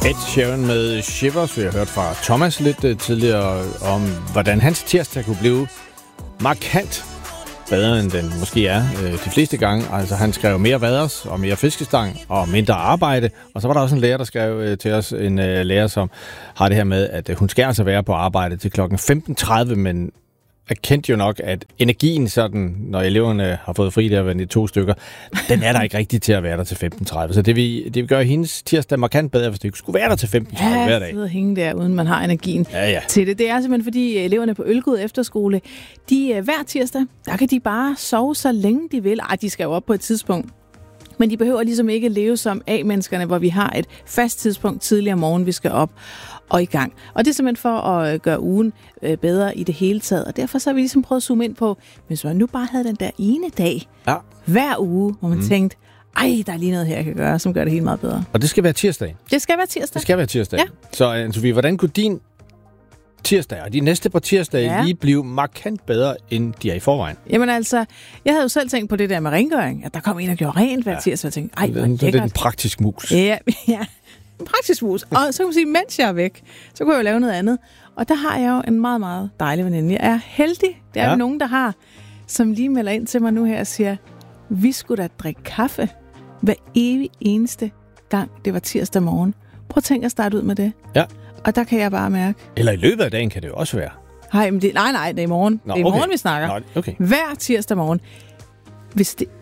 Ed Sheeran med Shivers. Vi har hørt fra Thomas lidt tidligere om, hvordan hans tirsdag kunne blive markant bedre, end den måske er de fleste gange. Altså, han skrev mere vaders og mere fiskestang og mindre arbejde. Og så var der også en lærer, der skrev til os, en lærer, som har det her med, at hun skal altså være på arbejde til klokken 15.30, men erkendte jo nok, at energien sådan, når eleverne har fået fri der i 2 stykker, den er der ikke rigtig til at være der til 15.30. Så det vil gøre hendes tirsdag markant bedre, hvis det ikke skulle være der til 15.30 hver dag. Ja, hænge der, uden man har energien til det. Det er simpelthen, fordi eleverne på Ølgod Efterskole, hver tirsdag, der kan de bare sove så længe de vil. Ej, de skal jo op på et tidspunkt. Men de behøver ligesom ikke leve som A-menneskerne, hvor vi har et fast tidspunkt tidligere om morgenen, vi skal op og i gang. Og det er simpelthen for at gøre ugen bedre i det hele taget. Og derfor så har vi ligesom prøvet at zoome ind på, hvis man nu bare havde den der ene dag hver uge, hvor man tænkte, der er lige noget her, jeg kan gøre, som gør det helt meget bedre. Og det skal være tirsdag? Det skal være tirsdag. Det skal være tirsdag. Ja. Så Anne-Sophie, hvordan kunne din tirsdag og de næste par tirsdage lige blive markant bedre, end de er i forvejen? Jamen altså, jeg havde jo selv tænkt på det der med rengøring, at der kom en og gjorde rent hver tirsdag, og jeg tænkte, hvor lækkert. Det er en praktisk mus. Ja, en praktisk mus. Og så kan man sige, mens jeg er væk, så kunne jeg jo lave noget andet. Og der har jeg jo en meget, meget dejlig veninde. Jeg er heldig. Det er nogen, der har, som lige melder ind til mig nu her og siger, vi skulle da drikke kaffe hver evig eneste gang, det var tirsdag morgen. Prøv at tænke at starte ud med det. Ja. Og der kan jeg bare mærke. Eller i løbet af dagen kan det jo også være. Nej, det er i morgen. Det er i morgen, vi snakker. Nå, okay. Hver tirsdag morgen. Hvis det,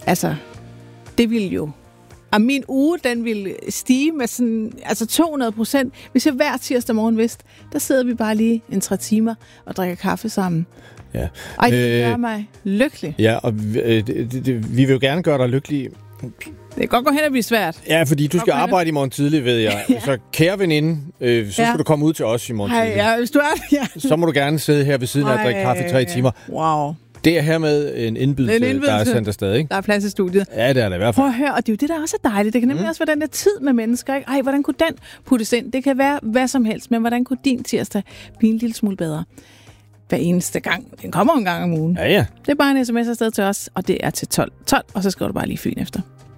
det ville jo... Og min uge, den ville stige med sådan, 200%. Hvis jeg hver tirsdag morgen vidste, der sidder vi bare lige 3 timer og drikker kaffe sammen. Ja. Ej, det gør mig lykkelig. Ja, og vi vil jo gerne gøre dig lykkelig. Det kan godt gå hen og blive svært. Ja, fordi du skal arbejde i morgen tidlig, ved jeg. Ja. Så kære veninde, så skal du komme ud til os i morgen tidlig. Ja, hvis du er så må du gerne sidde her ved siden af og drikke kaffe i 3 timer. Wow. Det er hermed en indbydelse, der er sendt afsted, ikke? Der er plads i studiet. Ja, det er der i hvert fald. Prøv at høre, og det er jo det, der også er dejligt. Det kan nemlig også være den der tid med mennesker, ikke? Ej, hvordan kunne den puttes ind? Det kan være hvad som helst, men hvordan kunne din tirsdag blive en lille smule bedre? Hver eneste gang. Den kommer en gang om ugen. Ja. Det er bare en sms afsted til os, og det er til 12.12, og så skriver du bare lige Fyn efter.